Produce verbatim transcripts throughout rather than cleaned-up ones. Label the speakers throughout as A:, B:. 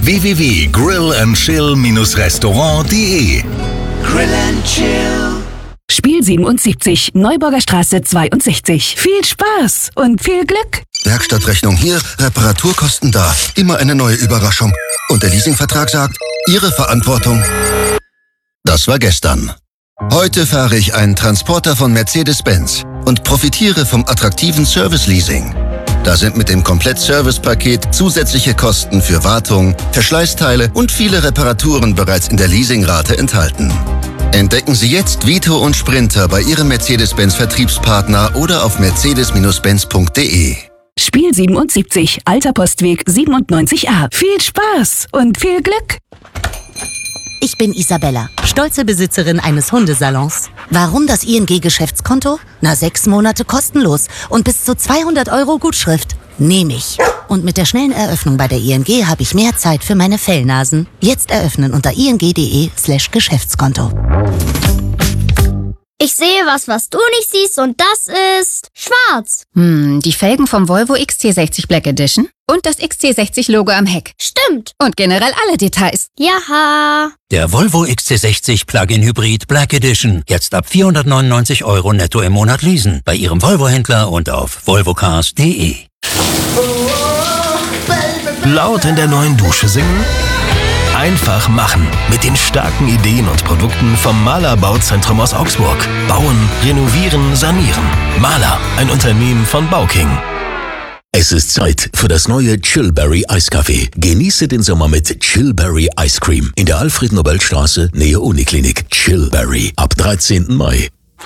A: w w w punkt grill and chill restaurant punkt de.
B: Grill and Chill.
C: Spiel siebenundsiebzig, Neuburger Straße zweiundsechzig. Viel Spaß und viel Glück.
D: Werkstattrechnung hier, Reparaturkosten da. Immer eine neue Überraschung. Und der Leasingvertrag sagt, Ihre Verantwortung. Das war gestern. Heute fahre ich einen Transporter von Mercedes-Benz und profitiere vom attraktiven Service-Leasing. Da sind mit dem Komplett-Service-Paket zusätzliche Kosten für Wartung, Verschleißteile und viele Reparaturen bereits in der Leasingrate enthalten. Entdecken Sie jetzt Vito und Sprinter bei Ihrem Mercedes-Benz-Vertriebspartner oder auf mercedes Benz punkt de.
C: Spiel siebenundsiebzig, Alter Postweg siebenundneunzig a. Viel Spaß und viel Glück.
E: Ich bin Isabella, stolze Besitzerin eines Hundesalons. Warum das I N G-Geschäftskonto? Na, sechs Monate kostenlos und bis zu zweihundert Euro Gutschrift. Nehme ich. Und mit der schnellen Eröffnung bei der I N G habe ich mehr Zeit für meine Fellnasen. Jetzt eröffnen unter ing.de slash Geschäftskonto.
F: Ich sehe was, was du nicht siehst, und das ist schwarz.
G: Hm, die Felgen vom Volvo X C sechzig Black Edition und das X C sechzig Logo am Heck.
F: Stimmt.
G: Und generell alle Details.
F: Jaha.
H: Der Volvo X C sechzig Plug-in Hybrid Black Edition. Jetzt ab vierhundertneunundneunzig Euro netto im Monat leasen. Bei Ihrem Volvo-Händler und auf volvocars punkt de.
I: Laut in der neuen Dusche singen? Einfach machen. Mit den starken Ideen und Produkten vom Mahler Bauzentrum aus Augsburg. Bauen, renovieren, sanieren. Mahler, ein Unternehmen von Bauking.
J: Es ist Zeit für das neue Chillberry Eiskaffee. Genieße den Sommer mit Chillberry Ice Cream in der Alfred-Nobel-Straße, Nähe Uniklinik. Chillberry ab dreizehnten Mai.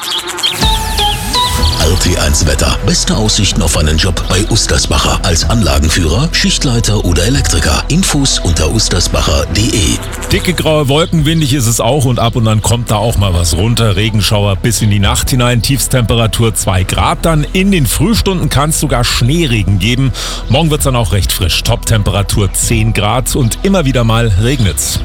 J: R T eins Wetter. Beste Aussichten auf einen Job bei Ustersbacher. Als Anlagenführer, Schichtleiter oder Elektriker. Infos unter ustersbacher punkt de.
K: Dicke graue Wolken, windig ist es auch und ab und an kommt da auch mal was runter. Regenschauer bis in die Nacht hinein, Tiefstemperatur zwei Grad. Dann in den Frühstunden kann es sogar Schneeregen geben. Morgen wird es dann auch recht frisch. Toptemperatur zehn Grad und immer wieder mal regnet's.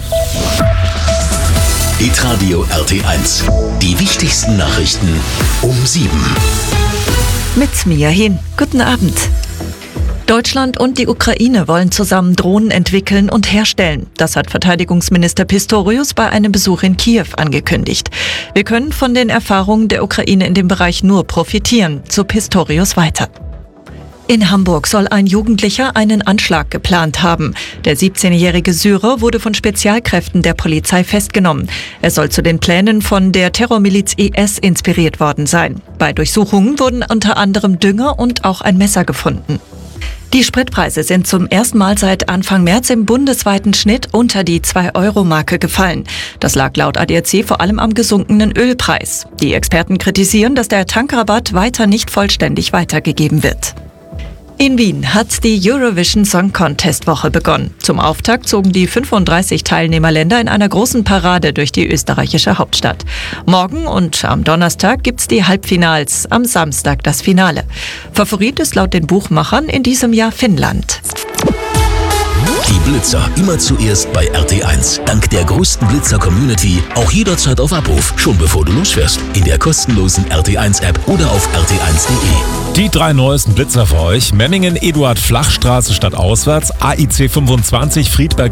J: Hitradio R T eins. Die wichtigsten Nachrichten um sieben.
L: Mit Mia Hin. Guten Abend. Deutschland und die Ukraine wollen zusammen Drohnen entwickeln und herstellen. Das hat Verteidigungsminister Pistorius bei einem Besuch in Kiew angekündigt. Wir können von den Erfahrungen der Ukraine in dem Bereich nur profitieren, so Pistorius weiter. In Hamburg soll ein Jugendlicher einen Anschlag geplant haben. Der siebzehnjährige Syrer wurde von Spezialkräften der Polizei festgenommen. Er soll zu den Plänen von der Terrormiliz I S inspiriert worden sein. Bei Durchsuchungen wurden unter anderem Dünger und auch ein Messer gefunden. Die Spritpreise sind zum ersten Mal seit Anfang März im bundesweiten Schnitt unter die zwei Euro Marke gefallen. Das lag laut A D A C vor allem am gesunkenen Ölpreis. Die Experten kritisieren, dass der Tankrabatt weiter nicht vollständig weitergegeben wird. In Wien hat die Eurovision Song Contest Woche begonnen. Zum Auftakt zogen die fünfunddreißig Teilnehmerländer in einer großen Parade durch die österreichische Hauptstadt. Morgen und am Donnerstag gibt's die Halbfinals, am Samstag das Finale. Favorit ist laut den Buchmachern in diesem Jahr Finnland.
J: Die Blitzer immer zuerst bei R T eins. Dank der größten Blitzer-Community auch jederzeit auf Abruf, schon bevor du losfährst. In der kostenlosen R T eins App oder auf r t eins punkt de.
K: Die drei neuesten Blitzer für euch. Memmingen, Eduard-Flach-Straße statt auswärts, A I C fünfundzwanzig, Friedberg